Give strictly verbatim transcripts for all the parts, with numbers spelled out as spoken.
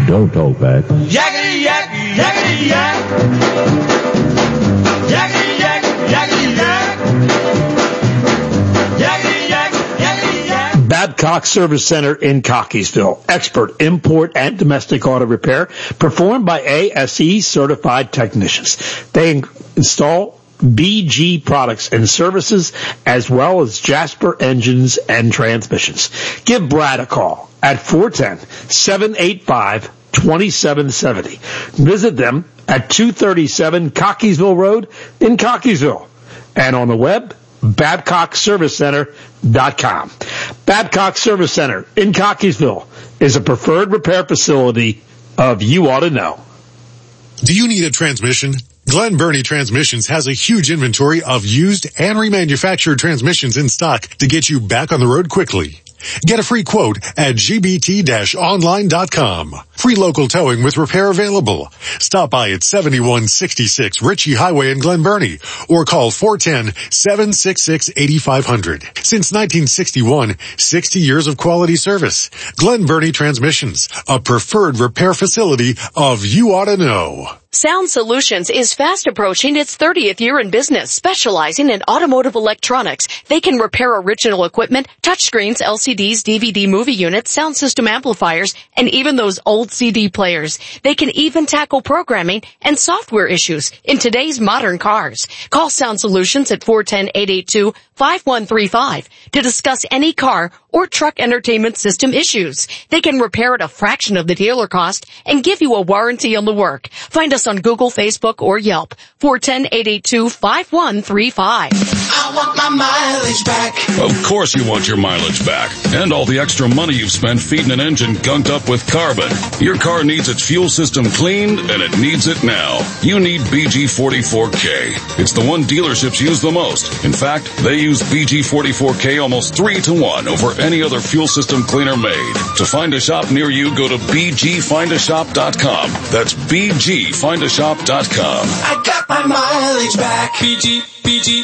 Don't talk back. Yakety yak, yakety yak. Yakety yak, yakety yak. Yakety yak, yakety yak. Babcock Service Center in Cockeysville. Expert import and domestic auto repair performed by A S E certified technicians. They install B G products and services as well as Jasper engines and transmissions. Give Brad a call at four one zero, seven eight five, two seven seven zero. Visit them at two thirty-seven Cockeysville Road in Cockeysville and on the web, babcock service center dot com. Babcock Service Center in Cockeysville is a preferred repair facility of You Ought to Know. Do you need a transmission? Glen Burnie Transmissions has a huge inventory of used and remanufactured transmissions in stock to get you back on the road quickly. Get a free quote at g b t dash online dot com. Free local towing with repair available. Stop by at seventy-one sixty-six Ritchie Highway in Glen Burnie or call four one zero, seven six six, eight five zero zero. Since nineteen sixty-one, sixty years of quality service. Glen Burnie Transmissions, a preferred repair facility of You Ought to Know. Sound Solutions is fast approaching its thirtieth year in business, specializing in automotive electronics. They can repair original equipment, touchscreens, L C Ds, D V D movie units, sound system amplifiers, and even those old C D players. They can even tackle programming and software issues in today's modern cars. Call Sound Solutions at four one zero, eight eight two, five one three five to discuss any car or truck entertainment system issues. They can repair at a fraction of the dealer cost and give you a warranty on the work. Find us on Google, Facebook, or Yelp. four one zero, eight eight two, five one three five. I want my mileage back. Of course you want your mileage back. And all the extra money you've spent feeding an engine gunked up with carbon. Your car needs its fuel system cleaned, and it needs it now. You need B G forty-four K. It's the one dealerships use the most. In fact, they use B G forty-four K almost three to one over any other fuel system cleaner made. To find a shop near you, go to b g find a shop dot com. That's b g find a shop dot com. I got my mileage back. B G, B G.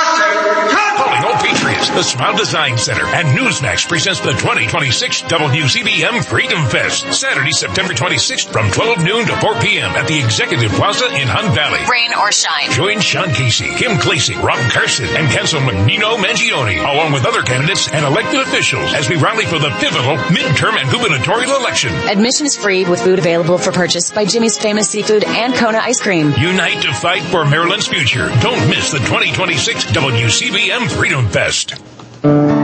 Calling all Patriots, the Smile Design Center and Newsmax presents the twenty twenty-six W C B M Freedom Fest, Saturday, September twenty-sixth from twelve noon to four p.m. at the Executive Plaza in Hunt Valley. Rain or shine. Join Sean Casey, Kim Clasey, Rob Carson, and Councilman Nino Mangione, along with other candidates and elected officials as we rally for the pivotal midterm and gubernatorial election. Admission is free with food available for purchase by Jimmy's Famous Seafood and Kona Ice Cream. Unite to fight for Maryland's future. Don't miss the twenty twenty-six W C B M Freedom Fest.